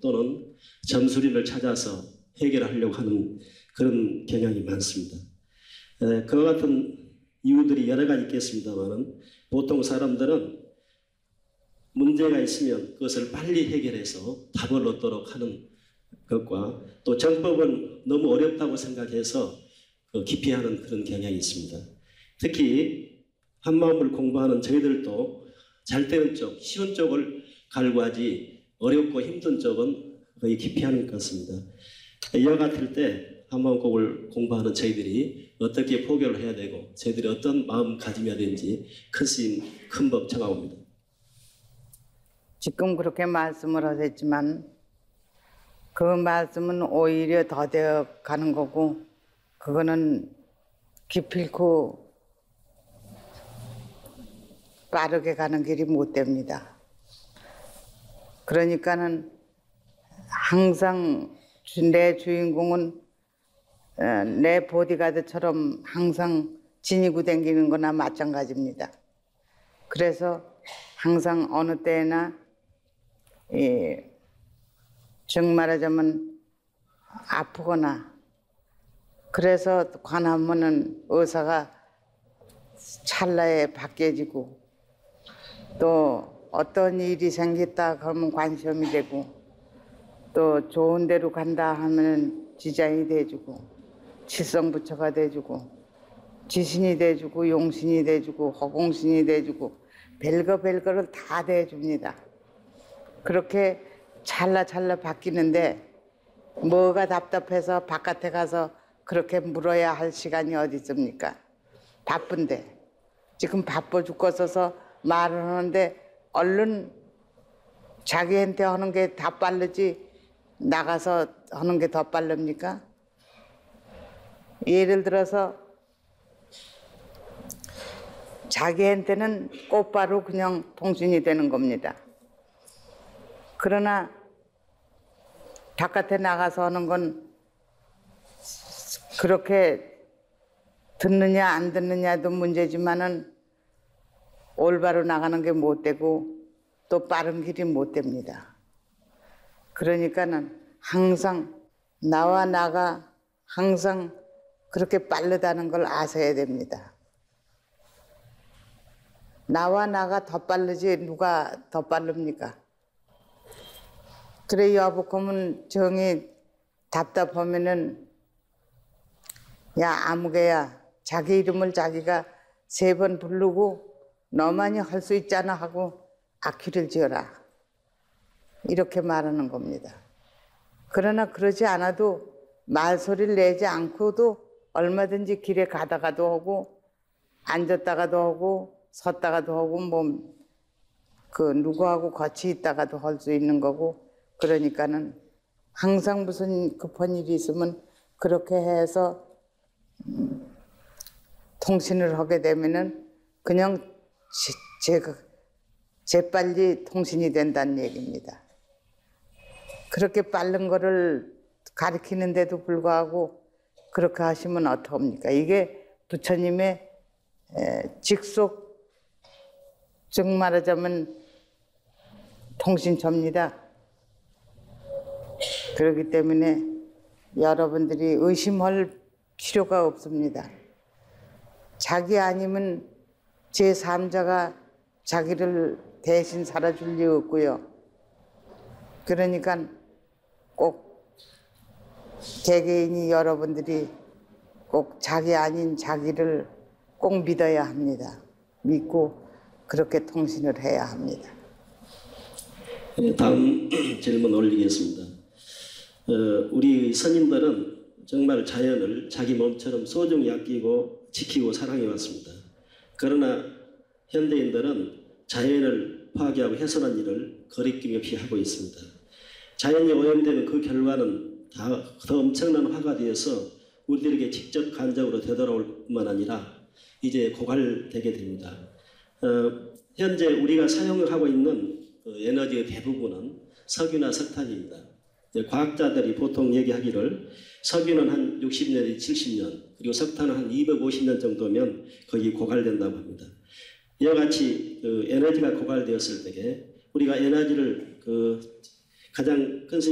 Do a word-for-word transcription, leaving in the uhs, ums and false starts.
또는 점수리를 찾아서 해결하려고 하는 그런 경향이 많습니다. 에, 그와 같은 이유들이 여러 가지 있겠습니다만 보통 사람들은 문제가 있으면 그것을 빨리 해결해서 답을 얻도록 하는 것과 또 정법은 너무 어렵다고 생각해서 기피하는 그런 경향이 있습니다. 특히 한마음을 공부하는 저희들도 잘 되는 쪽, 쉬운 쪽을 갈구하지 어렵고 힘든 쪽은 거의 기피하는 것 같습니다. 이와 같을 때 한마음곡을 공부하는 저희들이 어떻게 포교를 해야 되고 저희들이 어떤 마음가짐이어야 되는지 큰 스님, 큰 법 청하옵니다. 지금 그렇게 말씀을 하셨지만 그 말씀은 오히려 더뎌 가는 거고 그거는 기필코 빠르게 가는 길이 못 됩니다. 그러니까는 항상 내 주인공은 내 보디가드처럼 항상 지니고 다니는 거나 마찬가지입니다. 그래서 항상 어느 때나 이, 즉 말하자면 아프거나 그래서 관하면은 의사가 찰나에 바뀌어지고 또 어떤 일이 생겼다 그러면 관심이 되고 또 좋은 데로 간다 하면 지장이 돼주고 칠성부처가 돼주고 지신이 돼주고 용신이 돼주고 허공신이 돼주고 별거 별거를 다 돼줍니다. 그렇게 찰나찰나 바뀌는데 뭐가 답답해서 바깥에 가서 그렇게 물어야 할 시간이 어디 있습니까? 바쁜데 지금 바빠 죽겠어서 말을 하는데 얼른 자기한테 하는 게 다 빠르지 나가서 하는 게 더 빠릅니까? 예를 들어서 자기한테는 곧바로 그냥 통신이 되는 겁니다. 그러나 바깥에 나가서 하는 건 그렇게 듣느냐 안 듣느냐도 문제지만은 올바로 나가는 게 못 되고 또 빠른 길이 못 됩니다. 그러니까는 항상 나와 나가 항상 그렇게 빠르다는 걸 아셔야 됩니다. 나와 나가 더 빠르지 누가 더 빠릅니까? 그래 여복하면 정이 답답하면은 야 아무개야 자기 이름을 자기가 세 번 부르고 너만이 할 수 있잖아 하고 악기를 지어라 이렇게 말하는 겁니다. 그러나 그러지 않아도 말소리를 내지 않고도 얼마든지 길에 가다가도 하고 앉았다가도 하고 섰다가도 하고 뭐 그 누구하고 같이 있다가도 할 수 있는 거고 그러니까는 항상 무슨 급한 일이 있으면 그렇게 해서 음, 통신을 하게 되면은 그냥 제, 제, 재빨리 통신이 된다는 얘기입니다. 그렇게 빠른 거를 가르치는데도 불구하고 그렇게 하시면 어떡합니까? 이게 부처님의 에, 직속 즉 말하자면 통신처입니다. 그렇기 때문에 여러분들이 의심할 필요가 없습니다. 자기 아니면 제삼자가 자기를 대신 살아줄 리 없고요. 그러니까 꼭 개개인이 여러분들이 꼭 자기 아닌 자기를 꼭 믿어야 합니다. 믿고 그렇게 통신을 해야 합니다. 다음 질문 올리겠습니다. 어, 우리 스님들은 정말 자연을 자기 몸처럼 소중히 아끼고 지키고 사랑해 왔습니다. 그러나 현대인들은 자연을 파괴하고 훼손한 일을 거리낌 없이 하고 있습니다. 자연이 오염되는 그 결과는 다 더 엄청난 화가 되어서 우리들에게 직접 간접으로 되돌아올 뿐만 아니라 이제 고갈되게 됩니다. 어, 현재 우리가 사용하고 있는 그 에너지의 대부분은 석유나 석탄입니다. 과학자들이 보통 얘기하기를 석유는 한 육십 년에서 칠십 년 그리고 석탄은 한 이백오십 년 정도면 거의 고갈된다고 합니다. 이와 같이 그 에너지가 고갈되었을 때에 우리가 에너지를 그 가장 큰